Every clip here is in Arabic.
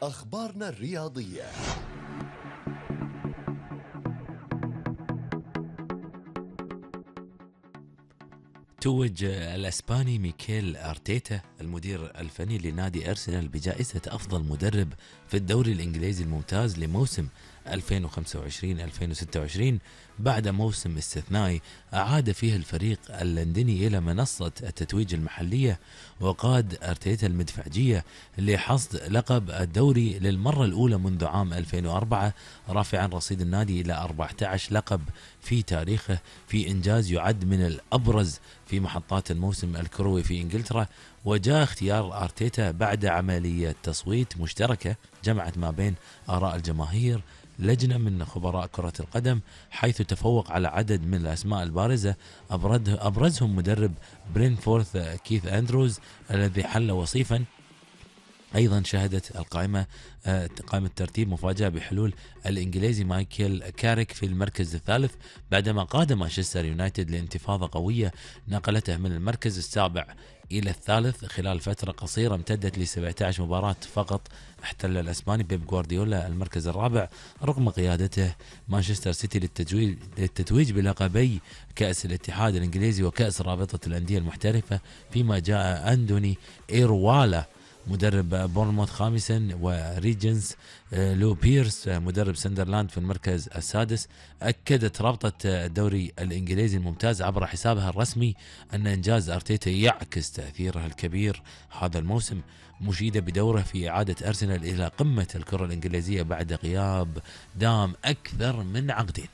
أخبارنا الرياضية. توج الأسباني ميكيل أرتيتا المدير الفني لنادي أرسنال بجائزة أفضل مدرب في الدوري الإنجليزي الممتاز لموسم 2025-2026 بعد موسم استثنائي أعاد فيه الفريق اللندني إلى منصة التتويج المحلية، وقاد أرتيتا المدفعجية لحصد لقب الدوري للمرة الأولى منذ عام 2004، رافعا رصيد النادي إلى 14 لقب في تاريخه، في إنجاز يعد من الأبرز في محطات الموسم الكروي في إنجلترا. وجاء اختيار أرتيتا بعد عملية تصويت مشتركة جمعت ما بين آراء الجماهير، لجنة من خبراء كرة القدم، حيث تفوق على عدد من الأسماء البارزة أبرزهم مدرب برينفورث كيث أندروز الذي حل وصيفا. أيضا شهدت قائمة ترتيب مفاجأة بحلول الإنجليزي مايكل كاريك في المركز الثالث بعدما قاد مانشستر يونايتد لانتفاضة قوية نقلته من المركز السابع إلى الثالث خلال فترة قصيرة امتدت ل 17 مباراة فقط. احتل الأسباني بيب غوارديولا المركز الرابع رغم قيادته مانشستر سيتي للتتويج بلقبي كأس الاتحاد الإنجليزي وكأس رابطة الأندية المحترفة، فيما جاء أندوني إيروالا مدرب بورنموث خامسا، وريجنز لو بيرس مدرب سندرلاند في المركز السادس. أكدت رابطة الدوري الإنجليزي الممتاز عبر حسابها الرسمي أن إنجاز أرتيتا يعكس تأثيره الكبير هذا الموسم، مشيدة بدوره في إعادة أرسنال إلى قمة الكرة الإنجليزية بعد غياب دام أكثر من عقدين.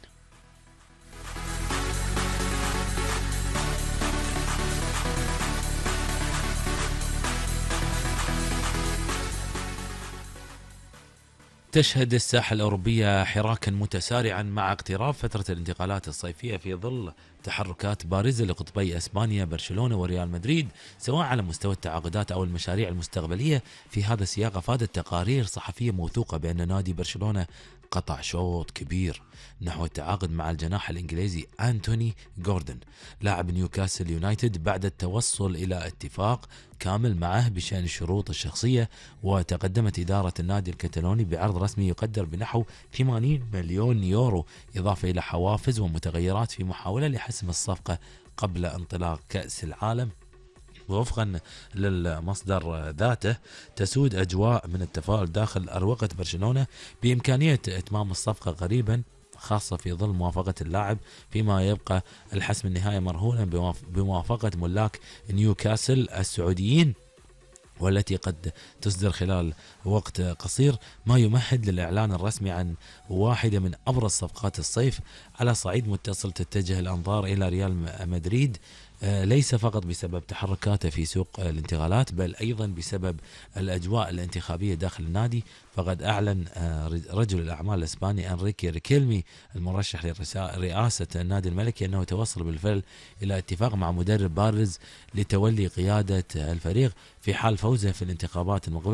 تشهد الساحة الأوروبية حراكا متسارعا مع اقتراب فترة الانتقالات الصيفية في ظل تحركات بارزة لقطبي أسبانيا برشلونة وريال مدريد، سواء على مستوى التعاقدات أو المشاريع المستقبلية. في هذا السياق أفادت تقارير صحفية موثوقة بأن نادي برشلونة قطع شوط كبير نحو التعاقد مع الجناح الإنجليزي أنتوني غوردن لاعب نيوكاسل يونايتد بعد التوصل إلى اتفاق كامل معه بشأن الشروط الشخصية. وتقدمت إدارة النادي الكتالوني بعرض رسمي يقدر بنحو 80 مليون يورو إضافة إلى حوافز ومتغيرات في محاولة لحسم الصفقة قبل انطلاق كأس العالم. ووفقا للمصدر ذاته تسود أجواء من التفاؤل داخل أروقة برشلونة بإمكانية إتمام الصفقة قريبا، خاصة في ظل موافقة اللاعب، فيما يبقى الحسم النهائي مرهونا بموافقة ملاك نيوكاسل السعوديين، والتي قد تصدر خلال وقت قصير، ما يمهد للإعلان الرسمي عن واحدة من أبرز صفقات الصيف. على صعيد متصل تتجه الأنظار إلى ريال مدريد، ليس فقط بسبب تحركاته في سوق الانتقالات بل أيضا بسبب الأجواء الانتخابية داخل النادي. فقد أعلن رجل الأعمال الإسباني أنريكي ريكيلمي المرشح لرئاسة النادي الملكي أنه توصل بالفعل إلى اتفاق مع مدرب بارز لتولي قيادة الفريق في حال فوزه في الانتخابات المقبلة.